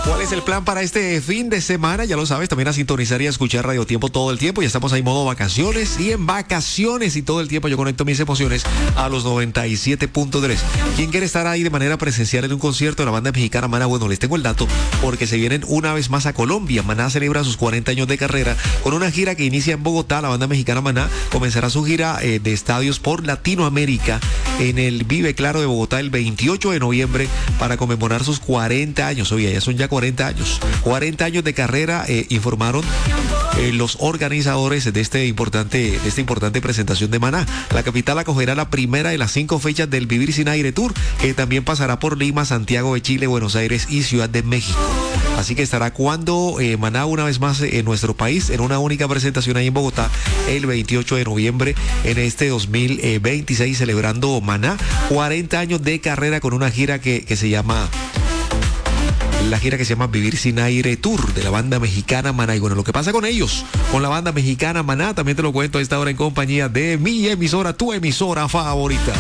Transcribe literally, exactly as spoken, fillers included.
¿Cuál es el plan para este fin de semana? Ya lo sabes, también a sintonizar y a escuchar Radio Tiempo todo el tiempo. Ya estamos ahí modo vacaciones y en vacaciones y todo el tiempo yo conecto mis emociones a los noventa y siete punto tres. ¿Quién quiere estar ahí de manera presencial en un concierto de la banda mexicana Maná? Bueno, les tengo el dato porque se vienen una vez más a Colombia. Maná celebra sus cuarenta años de carrera con una gira que inicia en Bogotá. La banda mexicana Maná comenzará su gira eh, de estadios por Latinoamérica en el Vive Claro de Bogotá el veintiocho de noviembre para conmemorar sus cuarenta años. Oye, ya son ya cuarenta años. cuarenta años de carrera, eh, informaron eh, los organizadores de, este importante, de esta importante presentación de Maná. La capital acogerá la primera de las cinco fechas del Vivir Sin Aire Tour, que también pasará por Lima, Santiago de Chile, Buenos Aires y Ciudad de México. Así que estará cuando eh, Maná una vez más en nuestro país, en una única presentación ahí en Bogotá, el veintiocho de noviembre en este dos mil veintiséis, celebrando Maná, cuarenta años de carrera con una gira que, que se llama... La gira que se llama Vivir Sin Aire Tour de la banda mexicana Maná. Y bueno, lo que pasa con ellos, con la banda mexicana Maná, también te lo cuento a esta hora en compañía de mi emisora, tu emisora favorita.